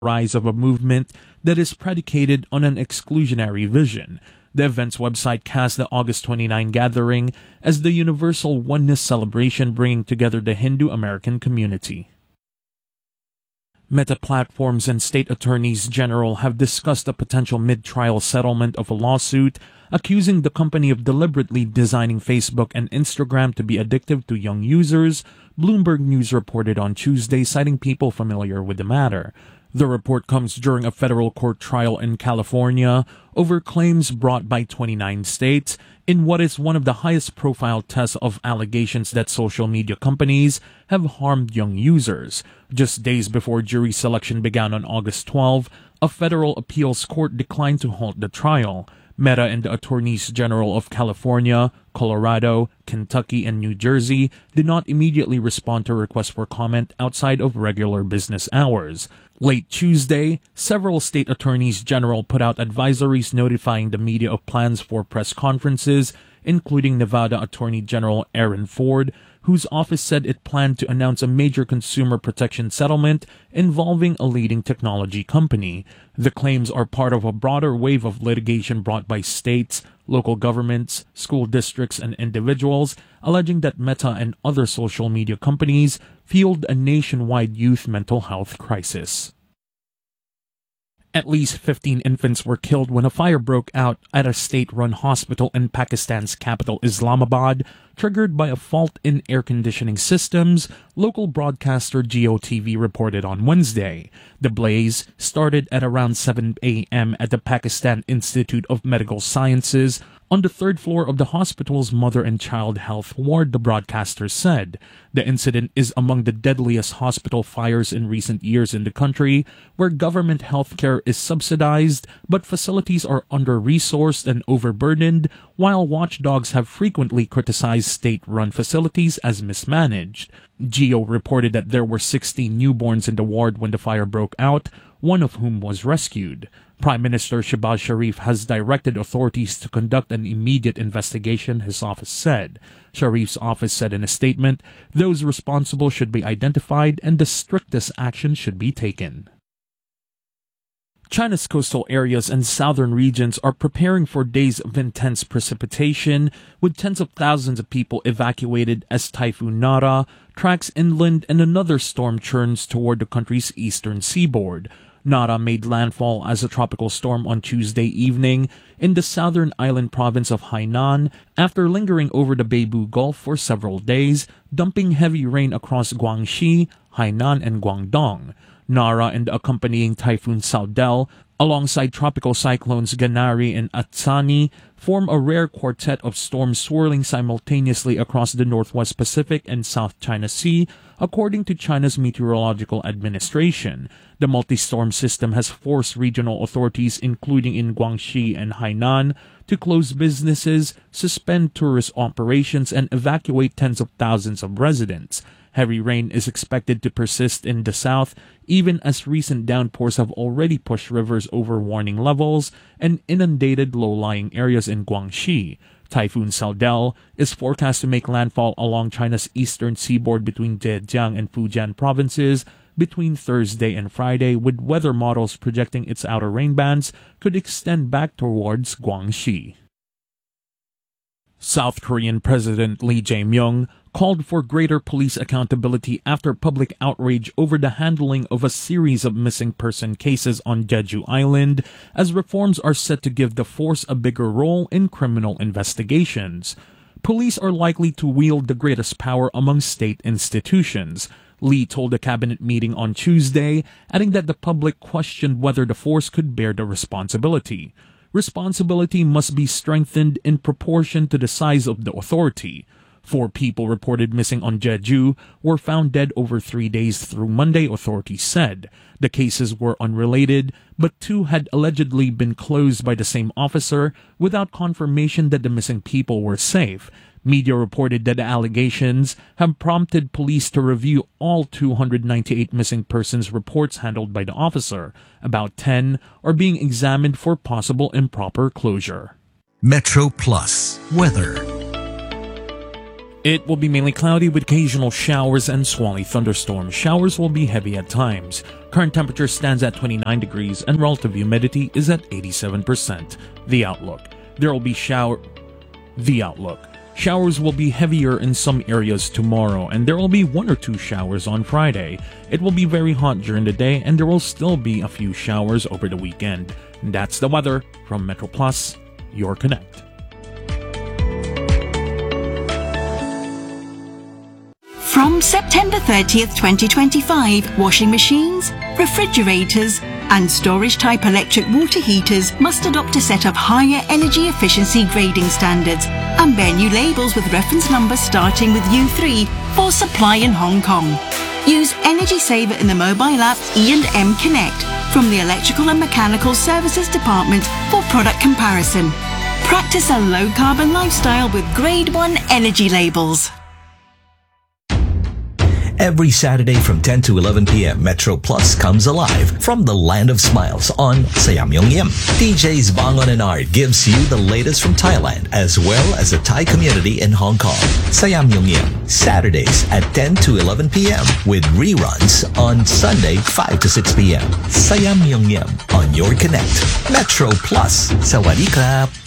rise of a movement that is predicated on an exclusionary vision. The event's website cast the August 29 gathering as the Universal Oneness celebration bringing together the Hindu American community. Meta Platforms and state attorneys general have discussed a potential mid-trial settlement of a lawsuit accusing the company of deliberately designing Facebook and Instagram to be addictive to young users, Bloomberg News reported on Tuesday, citing people familiar with the matter. The report comes during a federal court trial in California over claims brought by 29 states in what is one of the highest profile tests of allegations that social media companies have harmed young users. Just days before jury selection began on August 12, a federal appeals court declined to halt the trial. Meta and the attorneys general of California, Colorado, Kentucky, and New Jersey did not immediately respond to requests for comment outside of regular business hours. Late Tuesday, several state attorneys general put out advisories notifying the media of plans for press conferences, including Nevada Attorney General Aaron Ford, whose office said it planned to announce a major consumer protection settlement involving a leading technology company. The claims are part of a broader wave of litigation brought by states, local governments, school districts, and individuals, alleging that Meta and other social media companies fueled a nationwide youth mental health crisis. At least 15 infants were killed when a fire broke out at a state-run hospital in Pakistan's capital Islamabad, triggered by a fault in air conditioning systems, local broadcaster GeoTV reported on Wednesday. The blaze started at around 7 a.m. at the Pakistan Institute of Medical Sciences on the third floor of the hospital's mother and child health ward, the broadcaster said. The incident is among the deadliest hospital fires in recent years in the country, where government health care is subsidized, but facilities are under-resourced and overburdened, while watchdogs have frequently criticized state-run facilities as mismanaged. Geo reported that there were 16 newborns in the ward when the fire broke out, one of whom was rescued. Prime Minister Shehbaz Sharif has directed authorities to conduct an immediate investigation, his office said. Sharif's office said in a statement, those responsible should be identified and the strictest action should be taken. China's coastal areas and southern regions are preparing for days of intense precipitation, with tens of thousands of people evacuated as Typhoon Nara tracks inland and another storm churns toward the country's eastern seaboard. Nara made landfall as a tropical storm on Tuesday evening in the southern island province of Hainan after lingering over the Beibu Gulf for several days, dumping heavy rain across Guangxi, Hainan, and Guangdong. Nara and the accompanying Typhoon Saudel, alongside tropical cyclones Ganari and Atsani, form a rare quartet of storms swirling simultaneously across the Northwest Pacific and South China Sea, according to China's Meteorological Administration. The multi-storm system has forced regional authorities, including in Guangxi and Hainan, to close businesses, suspend tourist operations, and evacuate tens of thousands of residents. Heavy rain is expected to persist in the south, even as recent downpours have already pushed rivers over warning levels and inundated low-lying areas in Guangxi. Typhoon Saudel is forecast to make landfall along China's eastern seaboard between Zhejiang and Fujian provinces between Thursday and Friday, with weather models projecting its outer rain bands could extend back towards Guangxi. South Korean President Lee Jae-myung called for greater police accountability after public outrage over the handling of a series of missing person cases on Jeju Island, as reforms are set to give the force a bigger role in criminal investigations. Police are likely to wield the greatest power among state institutions, Lee told a cabinet meeting on Tuesday, adding that the public questioned whether the force could bear the responsibility. Responsibility must be strengthened in proportion to the size of the authority. 4 people reported missing on Jeju were found dead over 3 days through Monday, authorities said. The cases were unrelated, but 2 had allegedly been closed by the same officer without confirmation that the missing people were safe. Media reported that the allegations have prompted police to review all 298 missing persons reports handled by the officer. About 10 are being examined for possible improper closure. Metro Plus Weather. It will be mainly cloudy with occasional showers and squally thunderstorms. Showers will be heavy at times. Current temperature stands at 29 degrees and relative humidity is at 87%. The outlook. Showers will be heavier in some areas tomorrow, and there will be 1 or 2 showers on Friday. It will be very hot during the day, and there will still be a few showers over the weekend. That's the weather from Metro Plus, your Connect. From September 30th, 2025, washing machines, refrigerators, and storage-type electric water heaters must adopt a set of higher energy efficiency grading standards and bear new labels with reference numbers starting with U3 for supply in Hong Kong. Use Energy Saver in the mobile app E&M Connect from the Electrical and Mechanical Services Department for product comparison. Practice a low-carbon lifestyle with Grade 1 energy labels. Every Saturday from 10 to 11 p.m., Metro Plus comes alive from the Land of Smiles on Sayam Yung Yim. DJs Bangon and Art gives you the latest from Thailand as well as the Thai community in Hong Kong. Sayam Yung Yim, Saturdays at 10 to 11 p.m. with reruns on Sunday 5 to 6 p.m. Sayam Yung Yim on your Connect. Metro Plus. Sawadee krap.